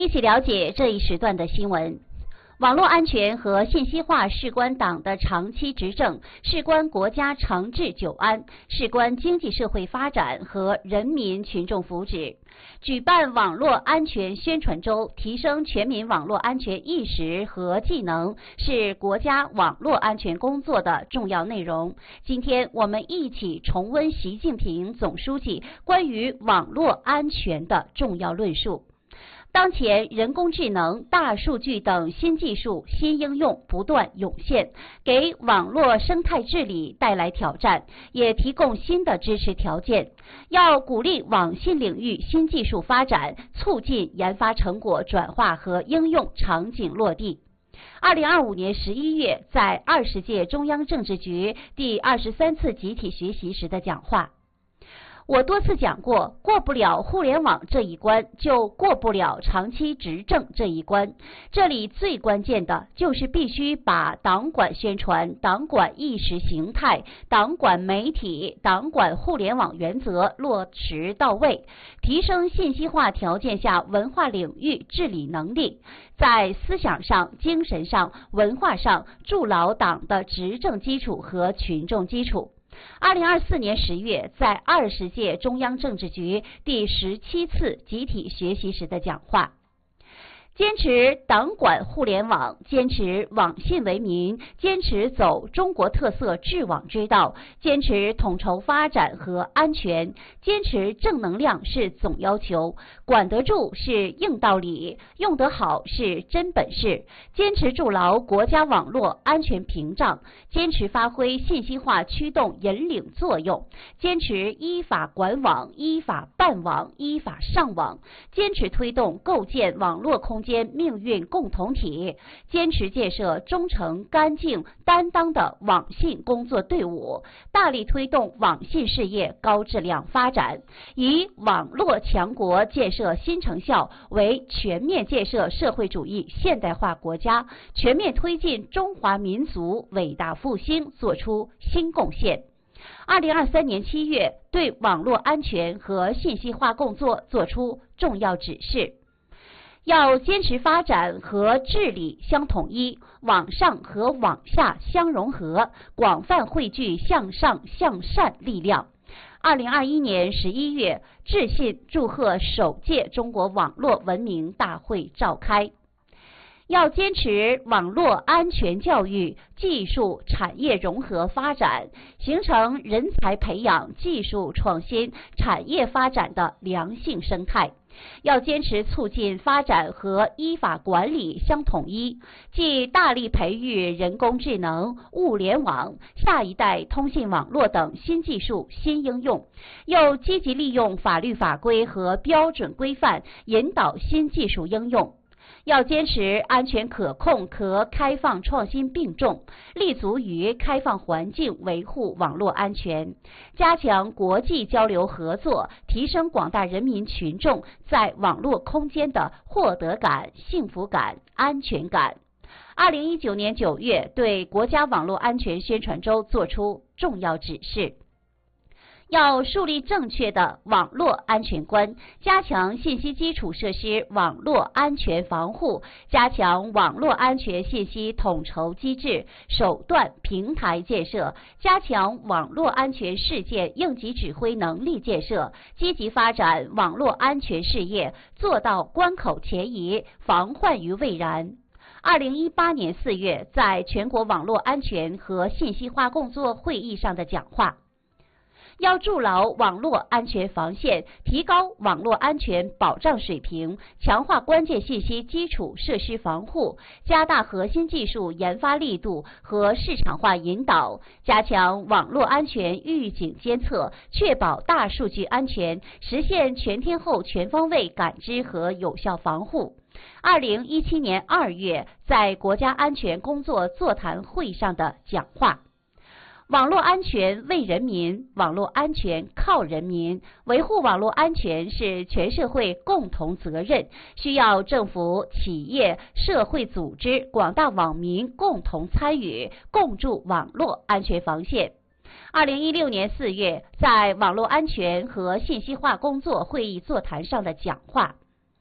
一起了解这一时段的新闻。网络安全和信息化事关党的长期执政，事关国家长治久安，事关经济社会发展和人民群众福祉。举办网络安全宣传周，提升全民网络安全意识和技能，是国家网络安全工作的重要内容。今天我们一起重温习近平总书记关于网络安全的重要论述。当前人工智能、大数据等新技术、新应用不断涌现，给网络生态治理带来挑战，也提供新的支持条件。要鼓励网信领域新技术发展，促进研发成果转化和应用场景落地。2025年11月，在20届中央政治局第23次集体学习时的讲话。我多次讲过，过不了互联网这一关，就过不了长期执政这一关。这里最关键的就是必须把党管宣传、党管意识形态、党管媒体、党管互联网原则落实到位，提升信息化条件下文化领域治理能力，在思想上、精神上、文化上筑牢党的执政基础和群众基础。2024年10月，在20届中央政治局第17次集体学习时的讲话。坚持党管互联网，坚持网信为民，坚持走中国特色治网之道，坚持统筹发展和安全，坚持正能量是总要求，管得住是硬道理，用得好是真本事，坚持筑牢国家网络安全屏障，坚持发挥信息化驱动引领作用，坚持依法管网、依法办网、依法上网，坚持推动构建网络空间命运共同体，坚持建设忠诚、干净、担当的网信工作队伍，大力推动网信事业高质量发展，以网络强国建设新成效为全面建设社会主义现代化国家、全面推进中华民族伟大复兴作出新贡献。2023年7月，对网络安全和信息化工作作出重要指示。要坚持发展和治理相统一，网上和网下相融合，广泛汇聚向上向善力量。2021年11月，致信祝贺首届中国网络文明大会召开。要坚持网络安全教育、技术产业融合发展，形成人才培养、技术创新、产业发展的良性生态。要坚持促进发展和依法管理相统一，既大力培育人工智能、物联网、下一代通信网络等新技术、新应用，又积极利用法律法规和标准规范引导新技术应用。要坚持安全可控、可开放创新并重，立足于开放环境维护网络安全，加强国际交流合作，提升广大人民群众在网络空间的获得感、幸福感、安全感。2019年9月，对国家网络安全宣传周作出重要指示。要树立正确的网络安全观，加强信息基础设施网络安全防护，加强网络安全信息统筹机制、手段、平台建设，加强网络安全事件应急指挥能力建设，积极发展网络安全事业，做到关口前移，防患于未然。2018年4月，在全国网络安全和信息化工作会议上的讲话。要筑牢网络安全防线，提高网络安全保障水平，强化关键信息基础设施防护，加大核心技术研发力度和市场化引导，加强网络安全预警监测，确保大数据安全，实现全天候全方位感知和有效防护。2017年2月，在国家安全工作座谈会上的讲话。网络安全为人民，网络安全靠人民。维护网络安全是全社会共同责任，需要政府、企业、社会组织、广大网民共同参与，共筑网络安全防线。2016年4月，在网络安全和信息化工作会议座谈上的讲话。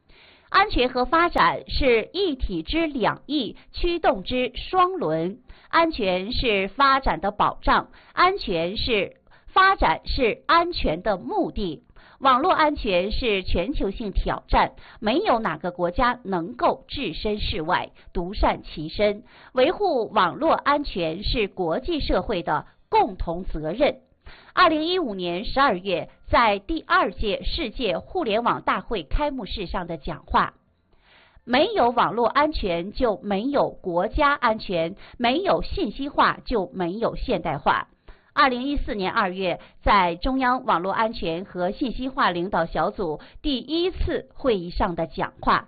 安全和发展是一体之两翼，驱动之双轮。安全是发展的保障，发展是安全的目的。网络安全是全球性挑战，没有哪个国家能够置身事外，独善其身。维护网络安全是国际社会的共同责任。2015年12月，在第2届世界互联网大会开幕式上的讲话，没有网络安全就没有国家安全，没有信息化就没有现代化。2014年2月，在中央网络安全和信息化领导小组第1次会议上的讲话。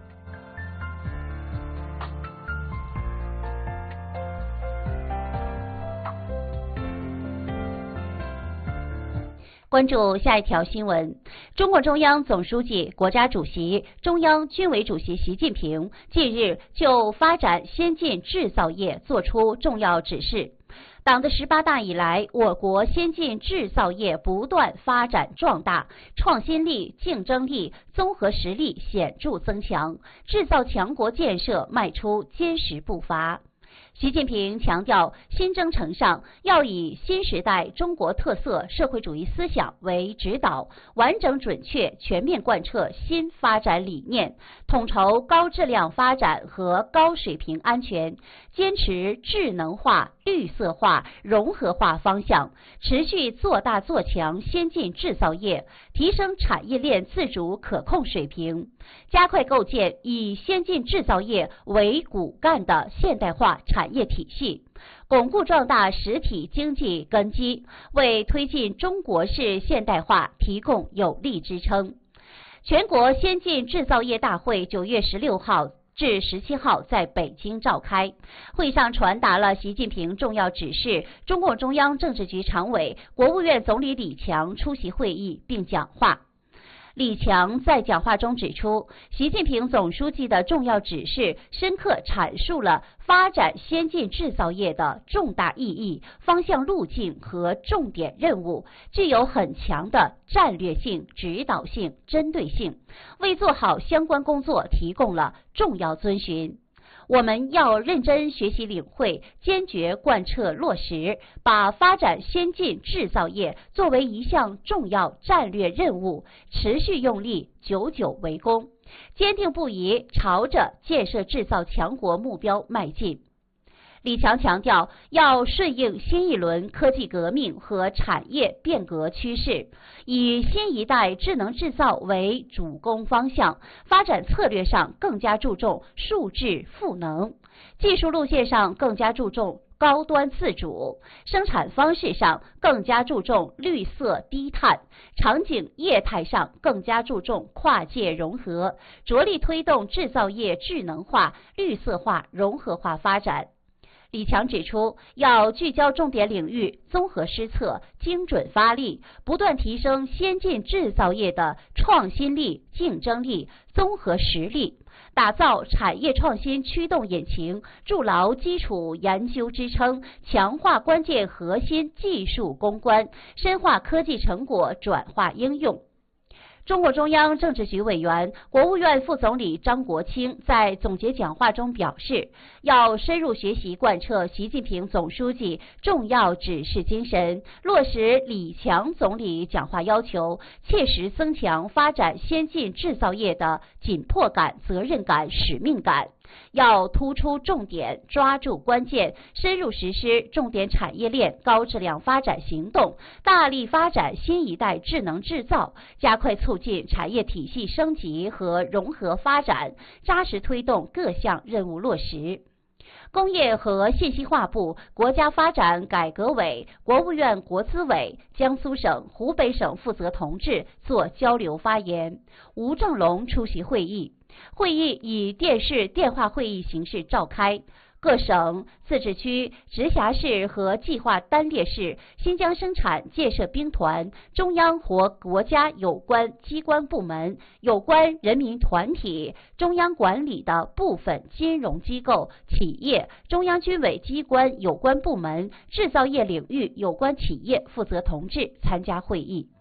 关注下一条新闻，中共中央总书记、国家主席、中央军委主席习近平近日就发展先进制造业作出重要指示。党的18大以来，我国先进制造业不断发展壮大，创新力、竞争力、综合实力显著增强，制造强国建设迈出坚实步伐。习近平强调，新征程上要以新时代中国特色社会主义思想为指导，完整准确全面贯彻新发展理念，统筹高质量发展和高水平安全，坚持智能化、绿色化、融合化方向，持续做大做强先进制造业，提升产业链自主可控水平，加快构建以先进制造业为骨干的现代化产业体系，巩固壮大实体经济根基，为推进中国式现代化提供有力支撑。全国先进制造业大会9月16号至17号在北京召开，会上传达了习近平重要指示，中共中央政治局常委、国务院总理李强出席会议并讲话。李强在讲话中指出，习近平总书记的重要指示深刻阐述了发展先进制造业的重大意义、方向路径和重点任务，具有很强的战略性、指导性、针对性，为做好相关工作提供了重要遵循。我们要认真学习领会，坚决贯彻落实，把发展先进制造业作为一项重要战略任务，持续用力，久久为功，坚定不移朝着建设制造强国目标迈进。李强强调，要顺应新一轮科技革命和产业变革趋势，以新一代智能制造为主攻方向，发展策略上更加注重数质赋能，技术路线上更加注重高端自主，生产方式上更加注重绿色低碳，场景业态上更加注重跨界融合，着力推动制造业智能化、绿色化、融合化发展。李强指出，要聚焦重点领域，综合施策，精准发力，不断提升先进制造业的创新力、竞争力、综合实力，打造产业创新驱动引擎，筑牢基础研究支撑，强化关键核心技术攻关，深化科技成果转化应用。中共中央政治局委员、国务院副总理张国清在总结讲话中表示，要深入学习贯彻习近平总书记重要指示精神，落实李强总理讲话要求，切实增强发展先进制造业的紧迫感、责任感、使命感。要突出重点，抓住关键，深入实施重点产业链高质量发展行动，大力发展新一代智能制造，加快促进产业体系升级和融合发展，扎实推动各项任务落实。工业和信息化部、国家发展改革委、国务院国资委、江苏省、湖北省负责同志做交流发言，吴正龙出席会议。会议以电视电话会议形式召开，各省、自治区、直辖市和计划单列市新疆生产建设兵团、中央或国家有关机关部门、有关人民团体、中央管理的部分金融机构、企业、中央军委机关有关部门、制造业领域有关企业负责同志参加会议。